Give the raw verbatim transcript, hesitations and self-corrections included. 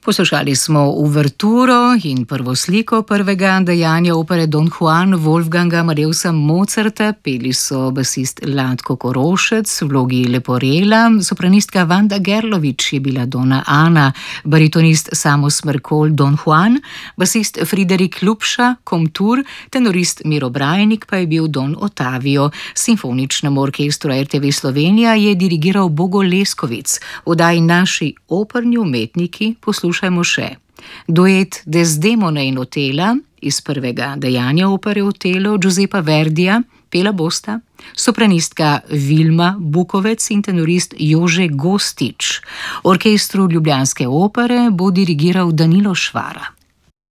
Poslušali smo uverturo in prvo sliko prvega dejanja opere Don Juan Wolfganga Amadeusa Mozarta. Peli so basist Latko Korošec v vlogi Leporela, sopranistka Vanda Gerlovič je bila Dona Ana, baritonist Samo Smrkolj Don Juan, basist Friderik Lupša Komtur, tenorist Miro Brajnik pa je bil Don Otavio. Simfoničnemu orkestru R T V Slovenija je dirigiral Bogo Leskovic. V oddaji Naši operni umetniki poslušajmo še duet Desdemone in Otela iz prvega dejanja opere Otelo Giuseppa Verdija. Pela bosta sopranistka Vilma Bukovec in tenorist Jože Gostič. Orkestru ljubljanske opere bo dirigiral Danilo Švara.